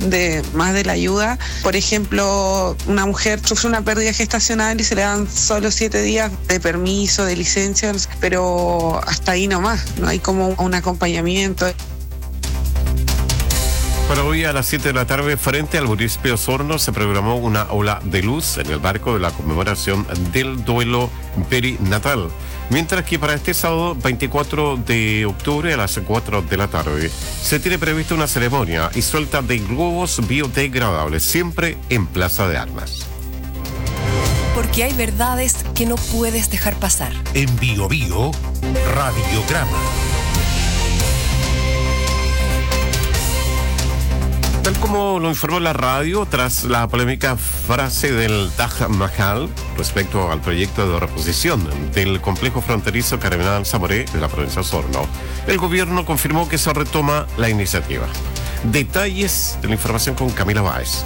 de más de la ayuda. Por ejemplo, una mujer sufre una pérdida gestacional y se le dan solo 7 días de permiso, de licencia, pero hasta ahí nomás, no hay como un acompañamiento. Para hoy a las 7 de la tarde, frente al municipio de Osorno, se programó una ola de luz en el marco de la conmemoración del duelo perinatal. Mientras que para este sábado, 24 de octubre, a las 4 de la tarde, se tiene prevista una ceremonia y suelta de globos biodegradables, siempre en Plaza de Armas. Porque hay verdades que no puedes dejar pasar. En Bio Bio, Radiograma. Tal como lo informó la radio, tras la polémica frase del Taj Mahal respecto al proyecto de reposición del complejo fronterizo Cardenal Zamoré de la provincia de Osorno, el gobierno confirmó que se retoma la iniciativa. Detalles de la información con Camila Báez.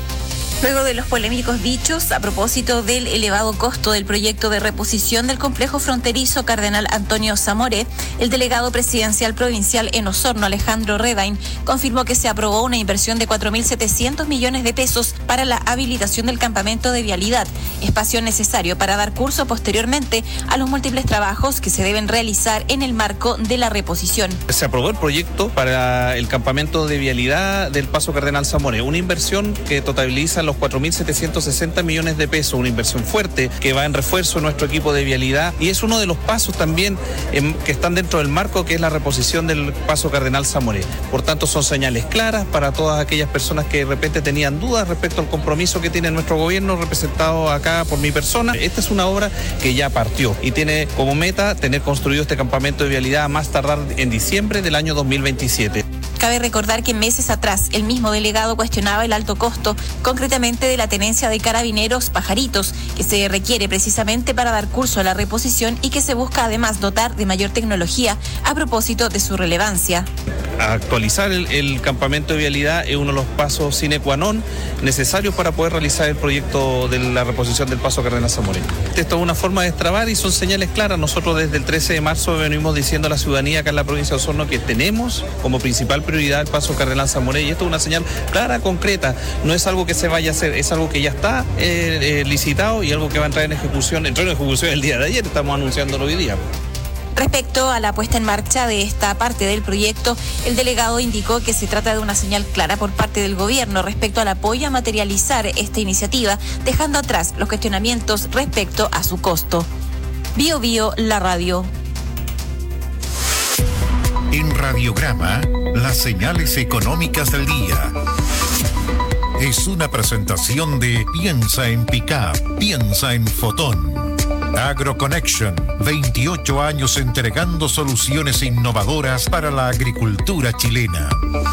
Luego de los polémicos dichos a propósito del elevado costo del proyecto de reposición del complejo fronterizo Cardenal Antonio Zamoré, el delegado presidencial provincial en Osorno, Alejandro Redain, confirmó que se aprobó una inversión de 4.700 millones de pesos para la habilitación del campamento de vialidad, espacio necesario para dar curso posteriormente a los múltiples trabajos que se deben realizar en el marco de la reposición. Se aprobó el proyecto para el campamento de vialidad del Paso Cardenal Zamoré, una inversión que totaliza los 4.760 millones de pesos, una inversión fuerte que va en refuerzo de nuestro equipo de vialidad y es uno de los pasos también que están dentro del marco que es la reposición del Paso Cardenal Zamoré. Por tanto, son señales claras para todas aquellas personas que de repente tenían dudas respecto al compromiso que tiene nuestro gobierno representado acá por mi persona. Esta es una obra que ya partió y tiene como meta tener construido este campamento de vialidad a más tardar en diciembre del año 2027. Cabe recordar que meses atrás el mismo delegado cuestionaba el alto costo, concretamente de la tenencia de carabineros Pajaritos, que se requiere precisamente para dar curso a la reposición y que se busca además dotar de mayor tecnología a propósito de su relevancia. Actualizar el campamento de vialidad es uno de los pasos sine qua non necesarios para poder realizar el proyecto de la reposición del Paso Cardenal Zamoré. Esto es una forma de destrabar y son señales claras. Nosotros desde el 13 de marzo venimos diciendo a la ciudadanía acá en la provincia de Osorno que tenemos como principal prioridad el Paso Cardenal Zamoré y esto es una señal clara, concreta. No es algo que se vaya a hacer, es algo que ya está licitado y algo que va a entrar en ejecución. Entró en ejecución el día de ayer, estamos anunciándolo hoy día. Respecto a la puesta en marcha de esta parte del proyecto, el delegado indicó que se trata de una señal clara por parte del gobierno respecto al apoyo a materializar esta iniciativa, dejando atrás los cuestionamientos respecto a su costo. Bio Bio, la radio. En Radiograma, las señales económicas del día. Es una presentación de Piensa en Pickup, piensa en Fotón. AgroConnection, 28 años entregando soluciones innovadoras para la agricultura chilena.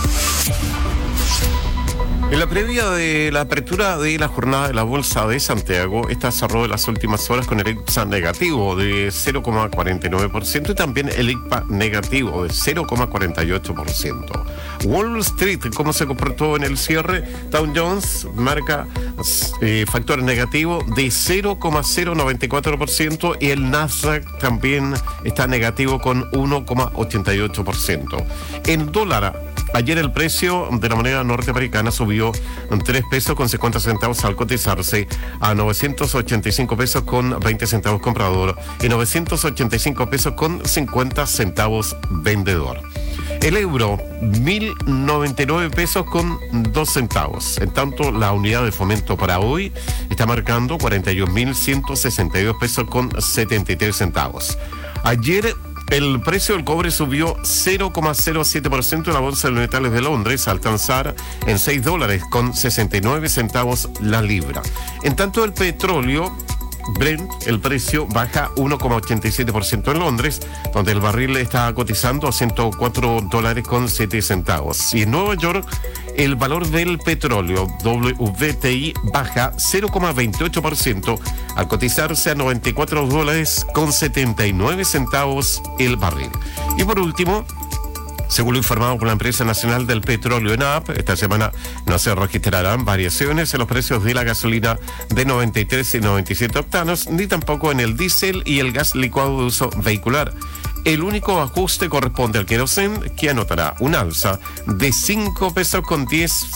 En la previa de la apertura de la jornada de la Bolsa de Santiago, esta cerró en las últimas horas con el IPSA negativo de 0,49% y también el IPA negativo de 0,48%. Wall Street, ¿cómo se comportó en el cierre? Dow Jones marca factor negativo de 0,094% y el Nasdaq también está negativo con 1,88%. En dólar, ayer el precio de la moneda norteamericana subió 3 pesos con 50 centavos al cotizarse a 985 pesos con 20 centavos comprador y 985 pesos con 50 centavos vendedor. El euro, 1.099 pesos con 2 centavos. En tanto, la unidad de fomento para hoy está marcando 41.162 pesos con 73 centavos. Ayer el precio del cobre subió 0,07% en la Bolsa de Metales de Londres, a alcanzar en $6 con 69 centavos la libra. En tanto, el petróleo Brent, el precio baja 1,87% en Londres, donde el barril está cotizando a $104 con 7 centavos. Y en Nueva York, el valor del petróleo WTI baja 0,28% al cotizarse a $94 con 79 centavos el barril. Y por último, según lo informado por la empresa nacional del petróleo ENAP, esta semana no se registrarán variaciones en los precios de la gasolina de 93 y 97 octanos, ni tampoco en el diésel y el gas licuado de uso vehicular. El único ajuste corresponde al querosén, que anotará un alza de 5 pesos con 10